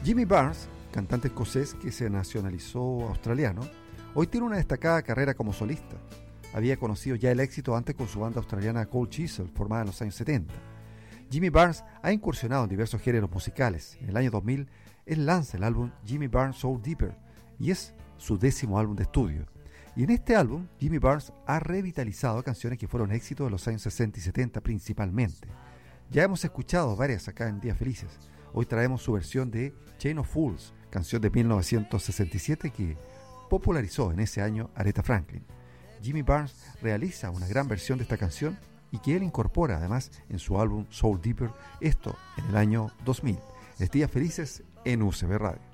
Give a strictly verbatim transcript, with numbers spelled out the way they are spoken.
Jimmy Barnes, cantante escocés que se nacionalizó australiano, hoy tiene una destacada carrera como solista. Había conocido ya el éxito antes con su banda australiana Cold Chisel, formada en los años setenta. Jimmy Barnes ha incursionado en diversos géneros musicales. En el año dos mil, él lanza el álbum Jimmy Barnes Soul Deeper, y es su décimo álbum de estudio. Y en este álbum, Jimmy Barnes ha revitalizado canciones que fueron éxitos de los años sesenta y setenta principalmente. Ya hemos escuchado varias acá en Días Felices. Hoy traemos su versión de Chain of Fools, canción de mil novecientos sesenta y siete que popularizó en ese año Aretha Franklin. Jimmy Barnes realiza una gran versión de esta canción y que él incorpora además en su álbum Soul Deeper, esto en el año dos mil. Es Días Felices en U C B Radio.